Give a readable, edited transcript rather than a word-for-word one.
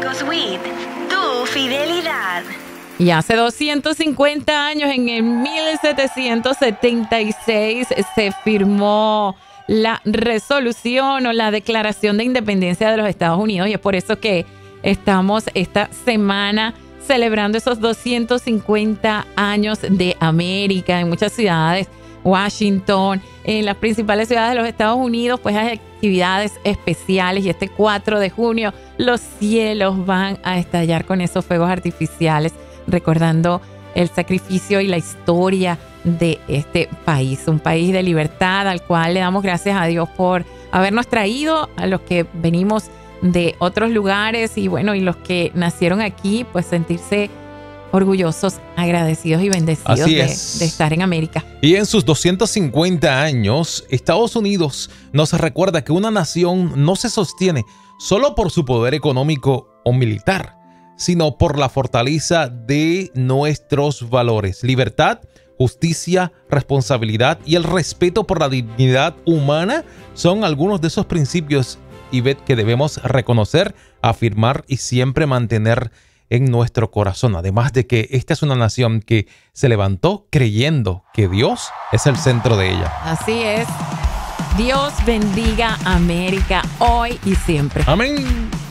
Ecosweet, tu fidelidad. Y hace 250 años, en el 1776, se firmó la resolución o la Declaración de Independencia de los Estados Unidos. Y es por eso que estamos esta semana celebrando esos 250 años de América en muchas ciudades. Washington, en las principales ciudades de los Estados Unidos, pues hay actividades especiales, y este 4 de junio los cielos van a estallar con esos fuegos artificiales, recordando el sacrificio y la historia de este país, un país de libertad al cual le damos gracias a Dios por habernos traído, a los que venimos de otros lugares y bueno, y los que nacieron aquí, pues sentirse orgullosos, agradecidos y bendecidos de estar en América. Y en sus 250 años, Estados Unidos nos recuerda que una nación no se sostiene solo por su poder económico o militar, sino por la fortaleza de nuestros valores: libertad, justicia, responsabilidad y el respeto por la dignidad humana son algunos de esos principios, Ivette, que debemos reconocer, afirmar y siempre mantener en nuestro corazón. Además de que esta es una nación que se levantó creyendo que Dios es el centro de ella. Así es. Dios bendiga América hoy y siempre. Amén.